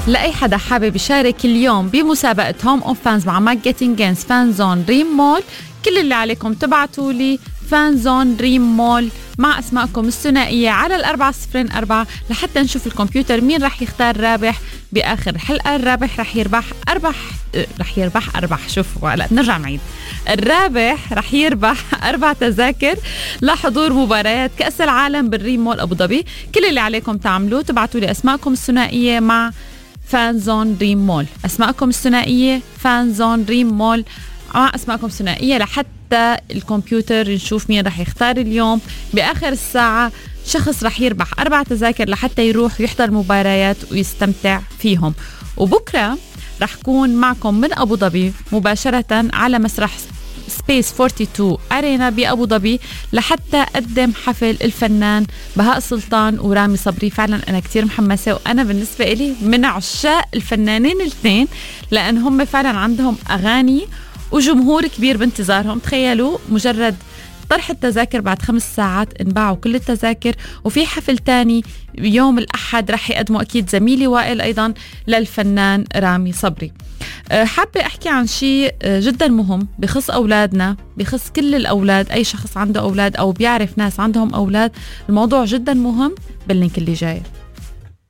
لأي حدا حابب يشارك اليوم بمسابقة هوم أوف فانز مع ماك جيتنج جينز فان زون دريم مول، كل اللي عليكم تبعتوا لي فان زون دريم مول مع أسماءكم الثنائية على 404 لحتى نشوف الكمبيوتر مين رح يختار رابح بآخر الحلقة. الرابح رح يربح شوفوا هلا نرجع نعيد. الرابح رح يربح 4 تذاكر لحضور مباريات كأس العالم بالريم مول أبو ظبي. كل اللي عليكم تعملوه تبعتوا لي أسماءكم الثنائية مع فان زون دريم مول، أسماءكم الثنائية فان زون دريم مول مع أسماءكم الثنائية لحتى الكمبيوتر نشوف مين رح يختار اليوم. بآخر الساعة شخص رح يربح 4 تذاكر لحتى يروح يحضر مباريات ويستمتع فيهم. وبكرة رح كون معكم من أبو ظبي مباشرة على مسرح سبيس 42 أرينا بأبو ظبي لحتى أقدم حفل الفنان بهاء سلطان ورامي صبري. فعلا أنا كتير محمسة، وأنا بالنسبة إلي من عشاق الفنانين الاثنين لأن هم فعلا عندهم أغاني وجمهور كبير بانتظارهم. تخيلوا مجرد طرح التذاكر بعد 5 ساعات انباعوا كل التذاكر. وفي حفل تاني يوم الأحد رح يقدموا أكيد زميلي وائل أيضا للفنان رامي صبري. حابة أحكي عن شيء جدا مهم بخص أولادنا، بخص كل الأولاد، أي شخص عنده أولاد أو بيعرف ناس عندهم أولاد. الموضوع جدا مهم باللينك اللي جاي.